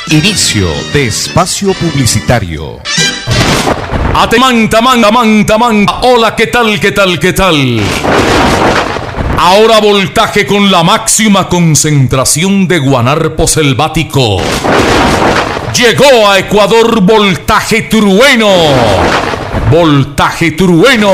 Inicio de espacio publicitario. Manta, manta, manta, manta. Hola, ¿qué tal, qué tal, qué tal? Ahora voltaje con la máxima concentración de guanarpo selvático. Llegó a Ecuador voltaje trueno. Voltaje trueno.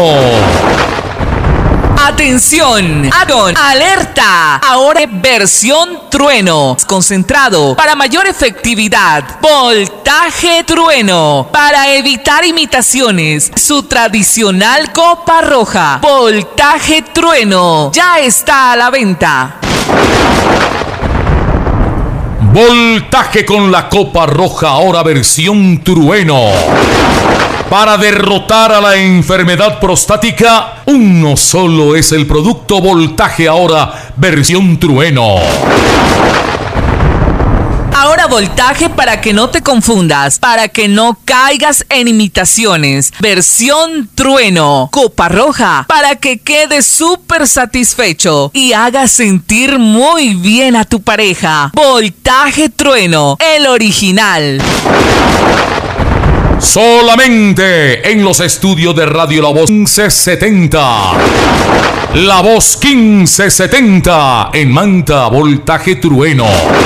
¡Atención! ¡Alerta! Ahora versión trueno. Concentrado para mayor efectividad. Voltaje trueno. Para evitar imitaciones. Su tradicional copa roja. Voltaje trueno. Ya está a la venta. Voltaje con la copa roja, ahora versión trueno. Para derrotar a la enfermedad prostática, uno solo es el producto. Voltaje ahora versión trueno. Ahora voltaje para que no te confundas, para que no caigas en imitaciones. Versión trueno, copa roja, para que quedes súper satisfecho y hagas sentir muy bien a tu pareja. Voltaje trueno, el original. Solamente en los estudios de Radio La Voz 1570. La Voz 1570 en Manta, voltaje trueno.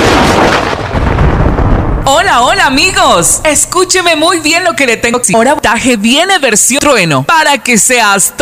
Hola amigos, escúcheme muy bien lo que le tengo. Ahora voltaje viene versión trueno para que seas